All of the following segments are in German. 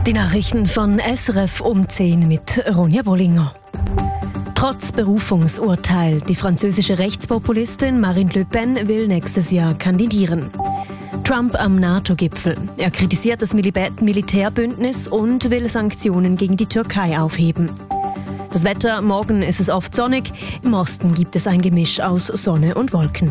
Die Nachrichten von SRF um 10 mit Ronja Bollinger. Trotz Berufungsurteil, die französische Rechtspopulistin Marine Le Pen will nächstes Jahr kandidieren. Trump am NATO-Gipfel. Er kritisiert das Militärbündnis und will Sanktionen gegen die Türkei aufheben. Das Wetter, morgen ist es oft sonnig, im Osten gibt es ein Gemisch aus Sonne und Wolken.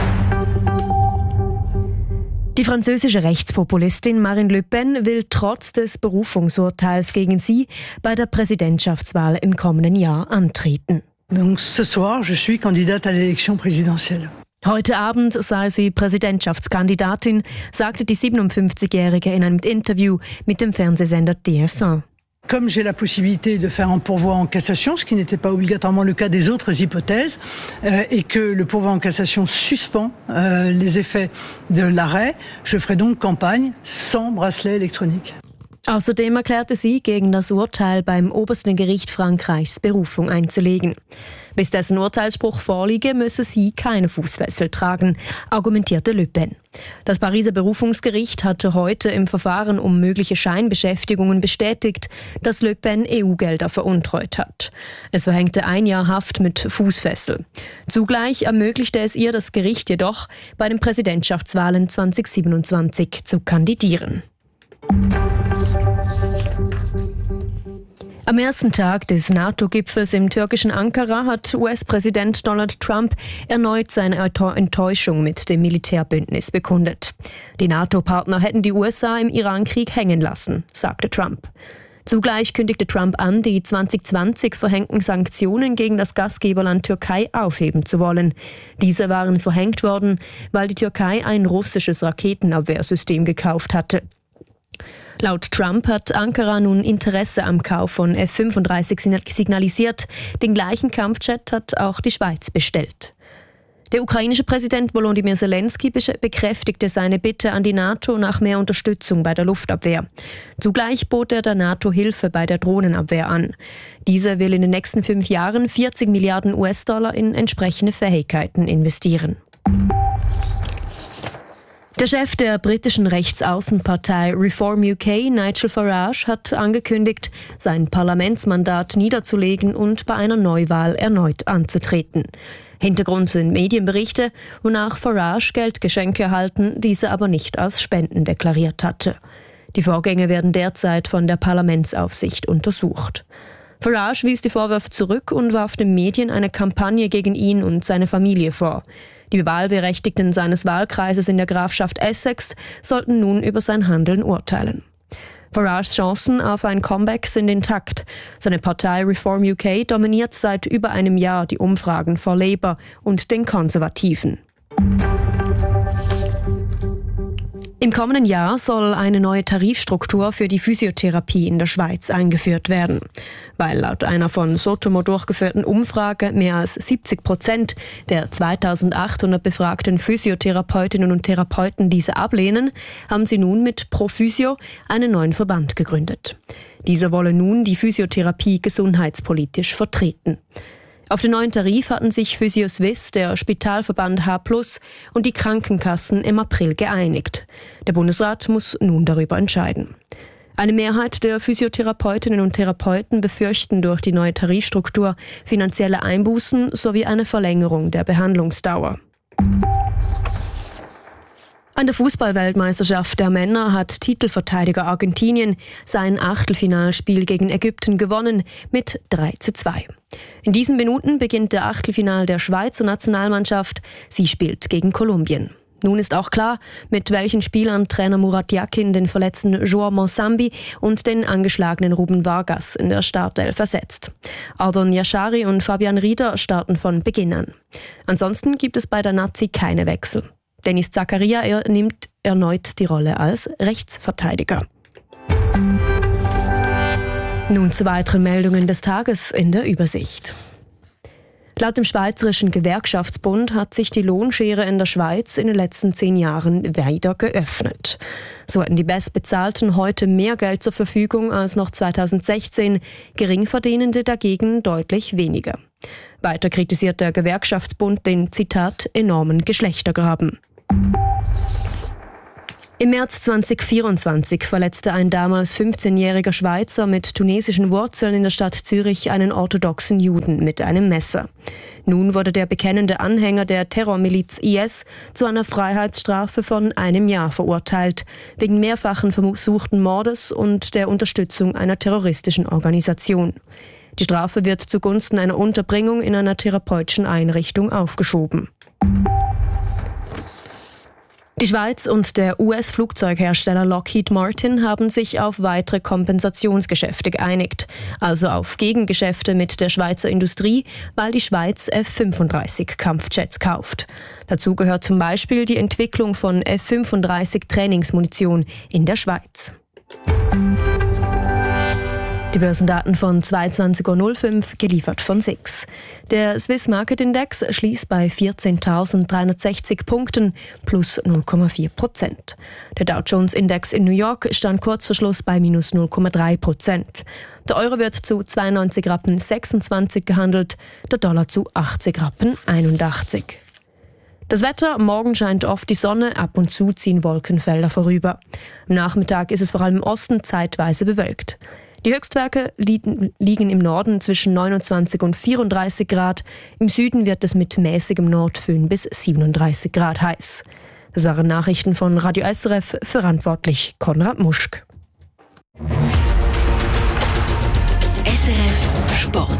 Die französische Rechtspopulistin Marine Le Pen will trotz des Berufungsurteils gegen sie bei der Präsidentschaftswahl im kommenden Jahr antreten. Donc ce soir, je suis candidate à l'élection présidentielle. Heute Abend sei sie Präsidentschaftskandidatin, sagte die 57-Jährige in einem Interview mit dem Fernsehsender TF1. Comme j'ai la possibilité de faire un pourvoi en cassation, ce qui n'était pas obligatoirement le cas des autres hypothèses, et que le pourvoi en cassation suspend les effets de l'arrêt, je ferai donc campagne sans bracelet électronique. Außerdem erklärte sie, gegen das Urteil beim obersten Gericht Frankreichs Berufung einzulegen. Bis dessen Urteilsspruch vorliege, müsse sie keine Fußfessel tragen, argumentierte Le Pen. Das Pariser Berufungsgericht hatte heute im Verfahren um mögliche Scheinbeschäftigungen bestätigt, dass Le Pen EU-Gelder veruntreut hat. Es verhängte 1 Jahr Haft mit Fußfessel. Zugleich ermöglichte es ihr das Gericht jedoch, bei den Präsidentschaftswahlen 2027 zu kandidieren. Am ersten Tag des NATO-Gipfels im türkischen Ankara hat US-Präsident Donald Trump erneut seine Enttäuschung mit dem Militärbündnis bekundet. Die NATO-Partner hätten die USA im Iran-Krieg hängen lassen, sagte Trump. Zugleich kündigte Trump an, die 2020 verhängten Sanktionen gegen das Gastgeberland Türkei aufheben zu wollen. Diese waren verhängt worden, weil die Türkei ein russisches Raketenabwehrsystem gekauft hatte. Laut Trump hat Ankara nun Interesse am Kauf von F-35 signalisiert. Den gleichen Kampfjet hat auch die Schweiz bestellt. Der ukrainische Präsident Volodymyr Zelensky bekräftigte seine Bitte an die NATO nach mehr Unterstützung bei der Luftabwehr. Zugleich bot er der NATO Hilfe bei der Drohnenabwehr an. Diese will in den nächsten 5 Jahren 40 Milliarden US-Dollar in entsprechende Fähigkeiten investieren. Der Chef der britischen Rechtsaußenpartei Reform UK, Nigel Farage, hat angekündigt, sein Parlamentsmandat niederzulegen und bei einer Neuwahl erneut anzutreten. Hintergrund sind Medienberichte, wonach Farage Geldgeschenke erhalten, diese aber nicht als Spenden deklariert hatte. Die Vorgänge werden derzeit von der Parlamentsaufsicht untersucht. Farage wies die Vorwürfe zurück und warf den Medien eine Kampagne gegen ihn und seine Familie vor. Die Wahlberechtigten seines Wahlkreises in der Grafschaft Essex sollten nun über sein Handeln urteilen. Farages Chancen auf ein Comeback sind intakt. Seine Partei Reform UK dominiert seit über einem Jahr die Umfragen vor Labour und den Konservativen. Im kommenden Jahr soll eine neue Tarifstruktur für die Physiotherapie in der Schweiz eingeführt werden. Weil laut einer von Sotomo durchgeführten Umfrage mehr als 70% der 2800 befragten Physiotherapeutinnen und Therapeuten diese ablehnen, haben sie nun mit ProPhysio einen neuen Verband gegründet. Dieser wolle nun die Physiotherapie gesundheitspolitisch vertreten. Auf den neuen Tarif hatten sich PhysioSwiss, der Spitalverband H+ und die Krankenkassen im April geeinigt. Der Bundesrat muss nun darüber entscheiden. Eine Mehrheit der Physiotherapeutinnen und Therapeuten befürchten durch die neue Tarifstruktur finanzielle Einbußen sowie eine Verlängerung der Behandlungsdauer. An der Fußball-Weltmeisterschaft der Männer hat Titelverteidiger Argentinien sein Achtelfinalspiel gegen Ägypten gewonnen mit 3:2. In diesen Minuten beginnt der Achtelfinal der Schweizer Nationalmannschaft. Sie spielt gegen Kolumbien. Nun ist auch klar, mit welchen Spielern Trainer Murat Yakin den verletzten João Monsambi und den angeschlagenen Ruben Vargas in der Startelf ersetzt. Ardon Yashari und Fabian Rieder starten von Beginn an. Ansonsten gibt es bei der Nazi keine Wechsel. Dennis Zakaria nimmt erneut die Rolle als Rechtsverteidiger. Nun zu weiteren Meldungen des Tages in der Übersicht. Laut dem Schweizerischen Gewerkschaftsbund hat sich die Lohnschere in der Schweiz in den letzten 10 Jahren wieder geöffnet. So hatten die Bestbezahlten heute mehr Geld zur Verfügung als noch 2016, Geringverdienende dagegen deutlich weniger. Weiter kritisiert der Gewerkschaftsbund den, Zitat, enormen Geschlechtergraben. Im März 2024 verletzte ein damals 15-jähriger Schweizer mit tunesischen Wurzeln in der Stadt Zürich einen orthodoxen Juden mit einem Messer. Nun wurde der bekennende Anhänger der Terrormiliz IS zu einer Freiheitsstrafe von 1 Jahr verurteilt, wegen mehrfachen versuchten Mordes und der Unterstützung einer terroristischen Organisation. Die Strafe wird zugunsten einer Unterbringung in einer therapeutischen Einrichtung aufgeschoben. Die Schweiz und der US-Flugzeughersteller Lockheed Martin haben sich auf weitere Kompensationsgeschäfte geeinigt, also auf Gegengeschäfte mit der Schweizer Industrie, weil die Schweiz F-35-Kampfjets kauft. Dazu gehört zum Beispiel die Entwicklung von F-35-Trainingsmunition in der Schweiz. Die Börsendaten von 22.05 Uhr, geliefert von SIX. Der Swiss Market Index schließt bei 14.360 Punkten, plus 0,4%. Der Dow Jones Index in New York stand kurz vor Schluss bei minus 0,3%. Der Euro wird zu 92,26 Rappen gehandelt, der Dollar zu 80,81 Rappen. Das Wetter: Morgen scheint oft die Sonne, ab und zu ziehen Wolkenfelder vorüber. Am Nachmittag ist es vor allem im Osten zeitweise bewölkt. Die Höchstwerte liegen im Norden zwischen 29 und 34 Grad. Im Süden wird es mit mäßigem Nordföhn bis 37 Grad heiß. Das waren Nachrichten von Radio SRF, verantwortlich Konrad Muschk. SRF Sport.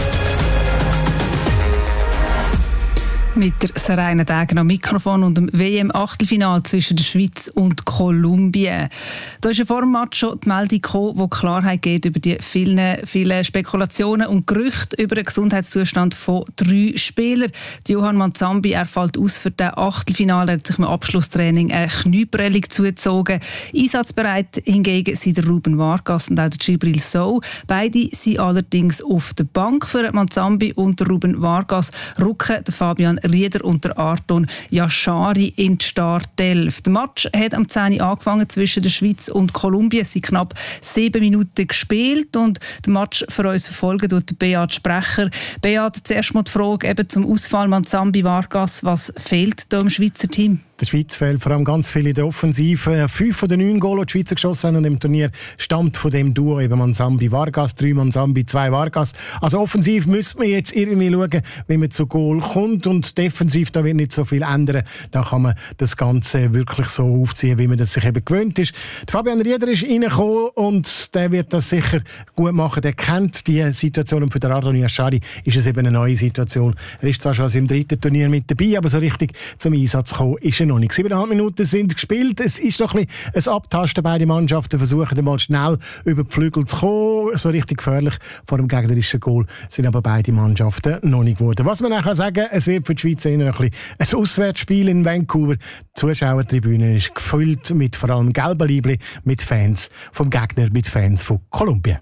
Mit der Serena Degen am Mikrofon und dem WM-Achtelfinal zwischen der Schweiz und Kolumbien. Da ist vor dem Match schon die Meldung gekommen, die Klarheit gibt über die vielen Spekulationen und Gerüchte über den Gesundheitszustand von 3 Spielern. Johann Manzambi, er fällt aus für das Achtelfinale, er hat sich im Abschlusstraining eine Knieprellung zugezogen. Einsatzbereit hingegen sind der Ruben Vargas und auch der Djibril Sow. Beide sind allerdings auf der Bank. Für Manzambi und der Ruben Vargas rücken der Fabian Rieder und der Arton Yashari in die Startelf. Der Match hat am 10 Uhr angefangen zwischen der Schweiz und Kolumbien. Es sind knapp 7 Minuten gespielt und den Match für uns verfolgen tut Beat Sprecher. Beat, zuerst mal die Frage eben zum Ausfall Manzambi Vargas. Was fehlt da im Schweizer Team? Der Schweiz fehlt vor allem ganz viel in der Offensive. 5 von den 9 Goals, die die Schweizer geschossen haben und im Turnier stammt von dem Duo eben Manzambi Vargas, 3 Manzambi, 2 Vargas. Also offensiv müssen wir jetzt irgendwie schauen, wie man zu Goal kommt, und defensiv, da wird nicht so viel ändern. Da kann man das Ganze wirklich so aufziehen, wie man das sich eben gewöhnt ist. Der Fabian Rieder ist reingekommen und der wird das sicher gut machen. Der kennt die Situation, und für den Arton Yashari ist es eben eine neue Situation. Er ist zwar schon im 3. Turnier mit dabei, aber so richtig zum Einsatz gekommen ist er noch nicht. 7,5 Minuten sind gespielt. Es ist noch ein Abtasten. Beide Mannschaften versuchen mal schnell über die Flügel zu kommen. So richtig gefährlich vor dem gegnerischen Goal sind aber beide Mannschaften noch nicht geworden. Was man auch sagen kann, es wird für die Schweiz eher ein Auswärtsspiel in Vancouver. Die Zuschauertribüne ist gefüllt mit vor allem gelben Liebli, mit Fans vom Gegner, mit Fans von Kolumbien.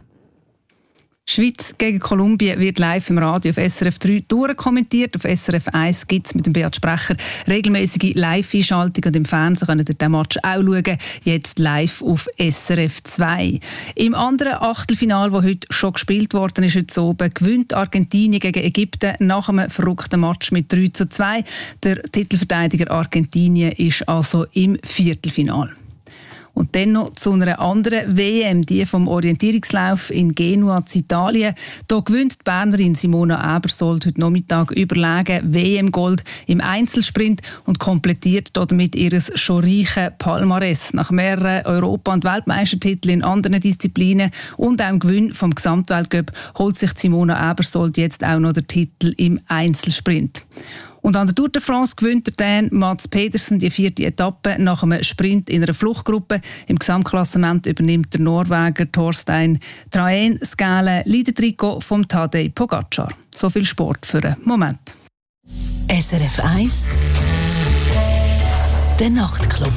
Schweiz gegen Kolumbien wird live im Radio auf SRF 3 durchkommentiert. Auf SRF 1 gibt es mit dem Beat Sprecher regelmäßige Live-Einschaltungen, und im Fernsehen könnt ihr den Match auch schauen, jetzt live auf SRF 2. Im anderen Achtelfinal, das heute schon gespielt worden ist, heute oben, gewinnt Argentinien gegen Ägypten nach einem verrückten Match mit 3:2. Der Titelverteidiger Argentinien ist also im Viertelfinal. Und dann noch zu einer anderen WM, die vom Orientierungslauf in Genua in Italien. Hier gewinnt die Bernerin Simona Ebersold heute Nachmittag überlegen WM-Gold im Einzelsprint und komplettiert damit ihr schon reiches Palmares. Nach mehreren Europa- und Weltmeistertiteln in anderen Disziplinen und auch im Gewinn vom Gesamtweltcup holt sich Simona Ebersold jetzt auch noch den Titel im Einzelsprint. Und an der Tour de France gewinnt der Dän Mats Pedersen die 4. Etappe nach einem Sprint in einer Fluchtgruppe. Im Gesamtklassement übernimmt der Norweger Thorstein Traen das gelbe Leadertrikot vom Tadej Pogacar. So viel Sport für einen Moment. SRF 1 Der Nachtclub.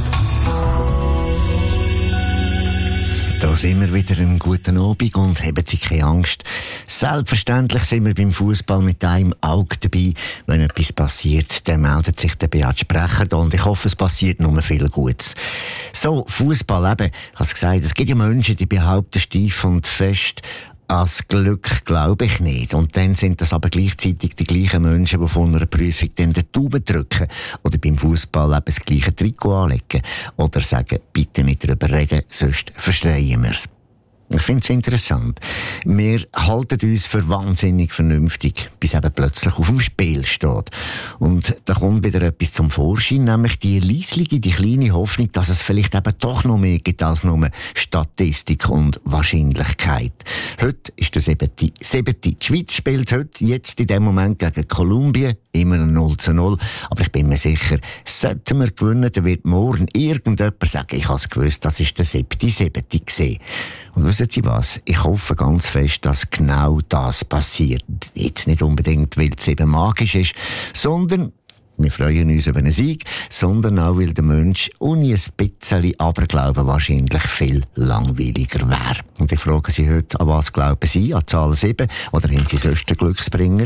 Da sind wir wieder einen guten Abend und haben Sie keine Angst. Selbstverständlich sind wir beim Fußball mit einem Auge dabei. Wenn etwas passiert, dann meldet sich der Beat Sprecher da, und ich hoffe, es passiert nur viel Gutes. So, Fußball eben, ich habe es gesagt, es gibt ja Menschen, die behaupten steif und fest, Ans Glück glaube ich nicht. Und dann sind das aber gleichzeitig die gleichen Menschen, die von einer Prüfung dann den Daumen drücken oder beim Fußball eben das gleiche Trikot anlegen oder sagen, bitte nicht darüber reden, sonst verstreuen wir es. Ich finde es interessant. Wir halten uns für wahnsinnig vernünftig, bis eben plötzlich auf dem Spiel steht. Und da kommt wieder etwas zum Vorschein, nämlich die leisliche, die kleine Hoffnung, dass es vielleicht eben doch noch mehr gibt als nur Statistik und Wahrscheinlichkeit. Heute ist das eben die 7. Die Schweiz spielt heute, jetzt in dem Moment gegen Kolumbien, immer 0:0. Aber ich bin mir sicher, sollten wir gewinnen, dann wird morgen irgendjemand sagen, ich habe es gewusst, das ist der 7. gesehen. Und wissen Sie was? Ich hoffe ganz fest, dass genau das passiert. Jetzt nicht unbedingt, weil es eben magisch ist, sondern wir freuen uns über einen Sieg, sondern auch, weil der Mensch ohne ein bisschen Aberglauben wahrscheinlich viel langweiliger wäre. Und ich frage Sie heute, an was glauben Sie? An die Zahl 7? Oder haben Sie sonst einen Glücksbringer?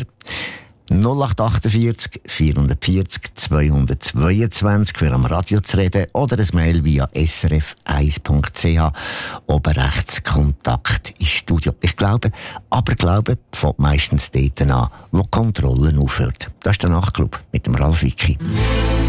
0848 440 222 für am Radio zu reden oder ein Mail via srf1.ch. Oben rechts Kontakt ins Studio. Ich glaube, Aberglauben fängt meistens dort an, wo die Kontrolle aufhört. Das ist der Nachtclub mit dem Ralf Wicki.